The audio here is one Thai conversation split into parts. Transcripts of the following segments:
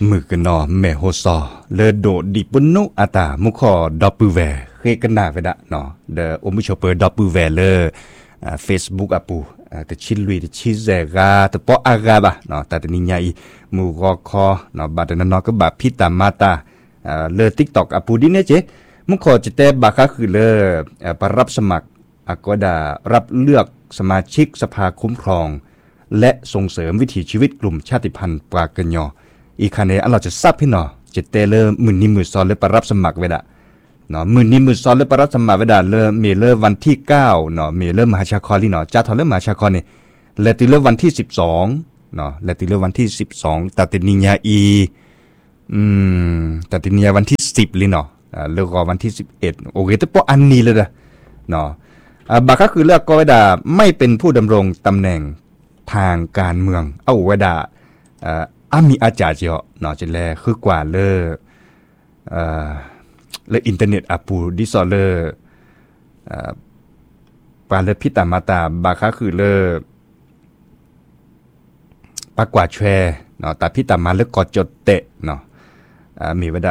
มือกันนอแม่โฮซอเลโดดิปนุอาตามุขอดอปปือแวเคกันนาเวดะเนาะเดอมุชอเปอร์ดอปปือแวเลFacebook อาปูแต่ชิลุยแต่ชิเซกาแต่ปออากาบะเนาะแต่นิญาอีมูกอคอเนาะบาดนั้นเนาะก็บาพิตามาตาเลอ TikTok อาปูดิเนเจมุขอจิเตบาคาคือเลอปรับสมัครก็ดารับเลือกสมาชิกสภาคุ้มครองและส่งเสริมวิถีชีวิตกลุ่มชาติพันธุ์ปรากันยออีคันนี้เราจะทราบพี่เนาะจิเตเลมือนิมือซอนเลยปรับสมัครเวดาเนาะมือนิมือซอนเลยปรับสมัครเวดาเลมีเลวันที่9เนาะมีเลมหาชาคอลีเนาะจ้าทอเลมหาชาคอนี่และติเลวันที่12เนาะและติเลวันที่12ตัดตินิญาอีตัดตินิญาวันที่10ลิเนาะเลือกวันที่11โอเคแต่พออันนี้เลยเนาะบาก็คือเลือกก็เวดาไม่เป็นผู้ดำรงตำแหน่งทางการเมืองเอาเวดามีอาจารย์เจาะเนาะจะแลคือกว่าเลอินเทอร์เน็ตปูดิซอเลปาเลพิตามาตาบาก็คือปากว่าแชร์เนาะแต่พิตามาเลกอดจดเตะเนาะมีเวดา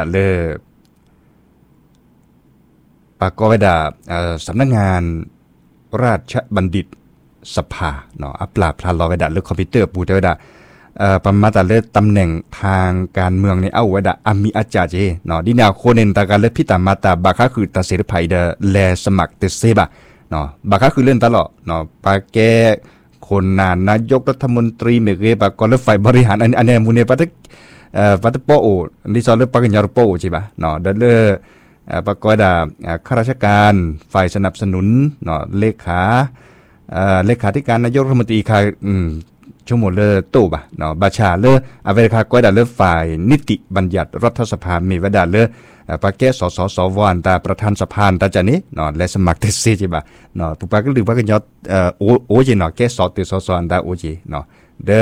ปากก็เวดาสำนักงานราชบัณฑิตสภาเนาะอัปลาพลาลอเวดาเลือกคอมพิวเตอร์ปูเตอร์ดาประมาณแต่เลือกตำแหน่งทางการเมืองในเอาเวดามีอาจารย์เจเนาะดินาโคเนนตาการเลือกพิตามาตาบาคาคือตาเสรีไพเดแลสมัครเตเซบะเนาะบาคาคือเล่นตลอดเนาะปาแกคนนายกรัฐมนตรีเมเกปากรถไฟบริหารอันนี้มูเนปัตโปโอดิซอลเลปากัญญาโปโอใช่ปะเนาะเดลปากดาข้าราชการฝ่ายสนับสนุนเนาะเลขาธิการนายกรัฐมนตรีค่ะชั่วโมงตู้บะเนาะบาชาอเวริกาก็ได้ฝ่ายนิติบัญญัติรัฐสภามีวดาปาแกสวอันตาประธานสภาตาจานี้เนาะและสมัครเตซีจิบะเนาะปุปาก็หรือว่ากันยอดโอจิเนาะแกสอันตาโอจิเนาะ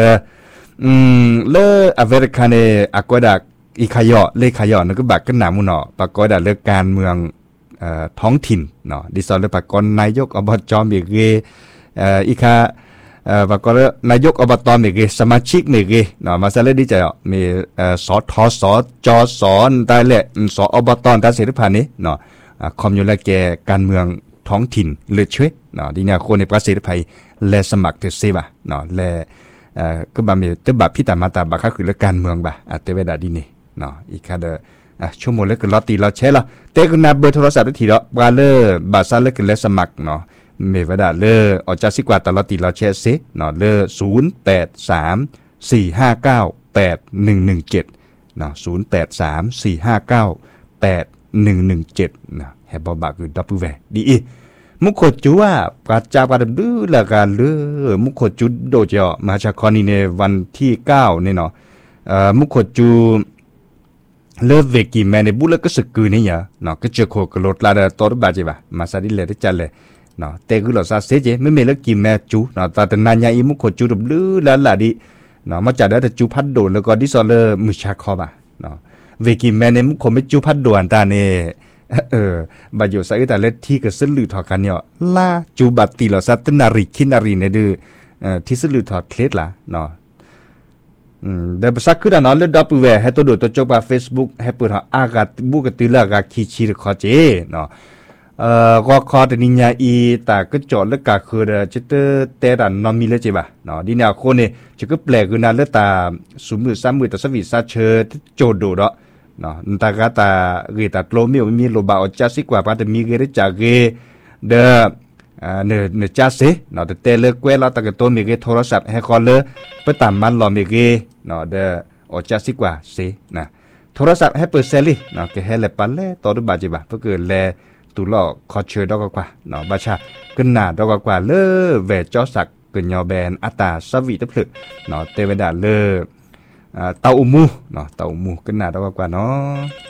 อเวริกาเนก็ได้อีขยอเลขยอนึกบักกันหนามุนเนาะปากได้เรื่องการเมืองท้องถิ่นเนาะดิซอลเลยปากนายกอบจมีเกอีคาปากนายกอบตมีเกสมาชิกมีเกเนาะมาซาเลดีใจมีสทสจสได้แหละสอบตตาเสรีพานี้เนาะคอมอยู่และแกการเมืองท้องถิ่นเลือดช่วยเนาะดิเนี่ยคนในประเทศไทยและสมัครเทศบาเนาะและก็บามีจะบับพิตามาตาบักก็คือเรื่องการเมืองบะเตเวดาดีนี่เนาะอีกค่ะชั่วโมงแล้วก็ลอตีเราใช้ละเตกุนาเบอร์โทรศัพท์ทีละบาเลบาซาเลก็และสมัครเนาะเมวดาออจาสิกว่าตลอดตีเราใช้ซิเนาะ0834598117เนาะ0834598117นะแฮบบักคือดับเบิลแวดีมุขจูว่าปราจาปาดื้อละกันมุขจูโดเจาะมาจากคอนีในวันที่9นี่เนาะมุขจูเลิฟเวกิแมในบุลก็สึกกือนี่ยเนาะก็เจอโคกรถลาตัวรบาจิบะมาซาดิเลได้จัดเลยเนาะแต่คือเราซาเซเจไม่เมลกิแมจูเนาะแต่นานยาอีมุขจูดบลื้อละละดิเนาะมาจากได้แต่จูพัดโดแล้วก็ดิซอเลมือชาคอบะเนาะเวกิแมในมุขไม่จูพัดโดอันตาเนบาอยู่ใส่แต่เล็ดที่ก็สลือถอดกันเนี่ยลาจูบัตติเราซัตนาริคินารีในดื้อที่สลือถอดเคล็ดละเนาะเดี๋ยวสักคือเนาะเล่นดับเบิลแวร์ให้ตัวดูตัวจบไป Facebook ให้เปิดหาอากาศบุกติลากาคีชีรคอเจเนาะก็คอแต่นิญาอีแต่ก็จอดแล้วก็คือจะเตดันนอมีเลยจีบะเนาะดีแนวคนเนี่ยจะก็แปลกคือนาเลือตาสูมือซ้ำมือแต่สวิตซาเชอโจดูเนาะเนาะตากาตาเกตาโลมิวมีโลบาอจัสิกว่าปาแต่มีเกเรจากเกเดเนจ้าเสเนาะแต่เลิกเวลาตากตัวมีเกโทรศัพท์ให้คอเลไปตามมันรอมีเกเนาะเดอจัสิกว่าเสนะโทรศัพท์ให้เปิดเซลี่เนาะแกให้แลปันเลต่อรูบาจิบะเพื่อเกิดแลตุลอคอเชอดอกกว่าเนาะบาชาขึ้นหน้าดอกกว่าเลเวจอสักเกินยอแบนอัตาสวีตะพลึกเนาะเตเวดาเลเตาอุมูเนาะเตาอุมูขึ้นหน้าดอกกว่าเนาะ